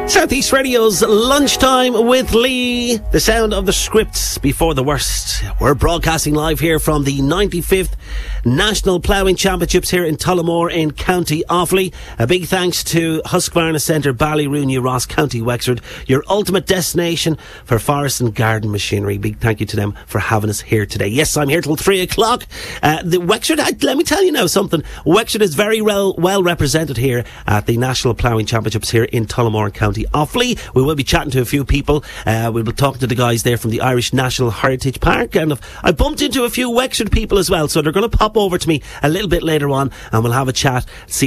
Southeast Radio's Lunchtime with Lee, the sound of the scripts before the worst. We're broadcasting live here from the 95th National Ploughing Championships here in Tullamore in County Offaly. A big thanks to Husqvarna Centre, Ballyroon, New Ross, County Wexford, your ultimate destination for forest and garden machinery. Big thank you to them for having us here today. Yes, I'm here till 3 o'clock. The Wexford, let me tell you now something. Wexford is very well represented here at the National Ploughing Championships here in Tullamore in County Offaly. We will be chatting to a few people. We'll be talking to the guys there from the Irish National Heritage Park, and I bumped into a few Wexford people as well, so they're going to pop over to me a little bit later on and we'll have a chat, see